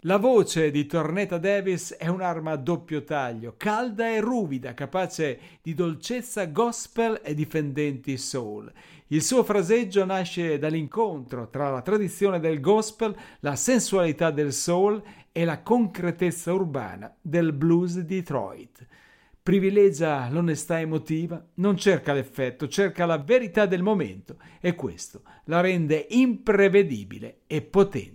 La voce di Tornetta Davis è un'arma a doppio taglio, calda e ruvida, capace di dolcezza gospel e di fendenti soul. Il suo fraseggio nasce dall'incontro tra la tradizione del gospel, la sensualità del soul e la concretezza urbana del blues di Detroit. Privilegia l'onestà emotiva, non cerca l'effetto, cerca la verità del momento e questo la rende imprevedibile e potente.